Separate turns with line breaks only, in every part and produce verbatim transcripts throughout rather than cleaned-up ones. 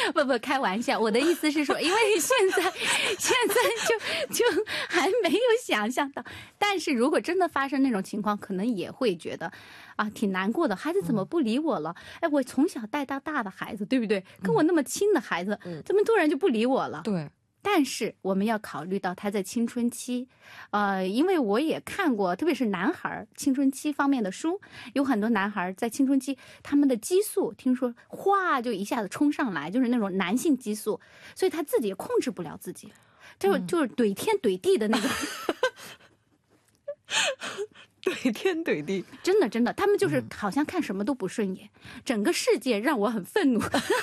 不不，开玩笑，我的意思是说，因为现在现在就就还没有想象到，但是如果真的发生那种情况，可能也会觉得啊挺难过的，孩子怎么不理我了？哎，我从小带到大的孩子，对不对？跟我那么亲的孩子，怎么突然就不理我了？
对。
但是我们要考虑到他在青春期，呃，因为我也看过，特别是男孩青春期方面的书，有很多男孩在青春期，他们的激素听说哗就一下子冲上来，就是那种男性激素，所以他自己也控制不了自己，就、嗯、就是怼天怼地的那种。
怼天怼地，
真的真的，他们就是好像看什么都不顺眼，嗯、整个世界让我很愤怒。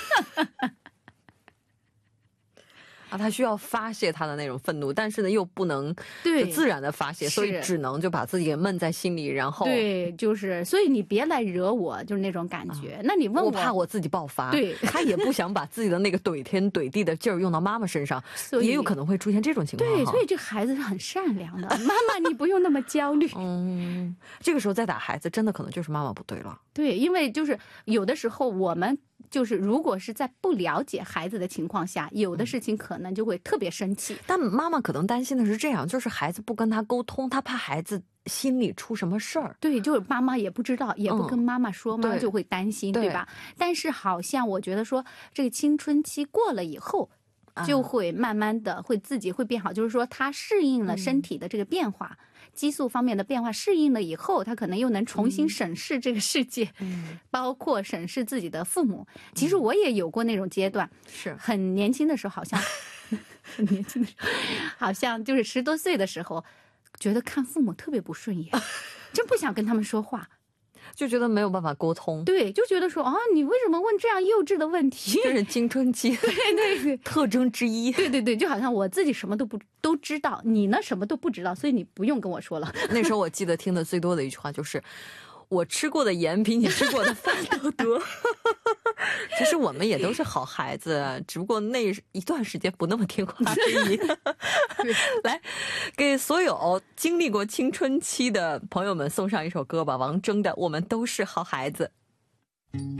啊，他需要发泄他的那种愤怒，但是呢又不能就自然的发泄，所以只能就把自己给闷在心里，然后
对，就是所以你别来惹我，就是那种感觉。啊、那你问我，
我怕我自己爆发，
对，
他也不想把自己的那个怼天怼地的劲儿用到妈妈身上，也有可能会出现这种情况。
对，所以这孩子是很善良的，妈妈你不用那么焦虑。
嗯，这个时候再打孩子，真的可能就是妈妈不对了。
对，因为就是有的时候我们。就是如果是在不了解孩子的情况下，有的事情可能就会特别生气。
但妈妈可能担心的是这样，就是孩子不跟他沟通，他怕孩子心里出什么事儿。
对，就是妈妈也不知道，也不跟妈妈说，嗯、妈妈就会担心， 对, 对吧？但是好像我觉得说，这个青春期过了以后，就会慢慢的会自己会变好，就是说他适应了身体的这个变化。嗯，激素方面的变化适应了以后，他可能又能重新审视这个世界，嗯、包括审视自己的父母。其实我也有过那种阶段，是、嗯、很年轻的时候，好像很年轻的时候，好像就是十多岁的时候，觉得看父母特别不顺眼，真不想跟他们说话。
就觉得没有办法沟通，
对，就觉得说啊，你为什么问这样幼稚的问题？
这是青春期
对对对
特征之一。
对对对，就好像我自己什么都不都知道，你呢什么都不知道，所以你不用跟我说了。
那时候我记得听的最多的一句话就是，我吃过的盐比你吃过的饭都多。其实我们也都是好孩子，只不过那一段时间不那么听话而已。来，给所有经历过青春期的朋友们送上一首歌吧，王铮的《我们都是好孩子》。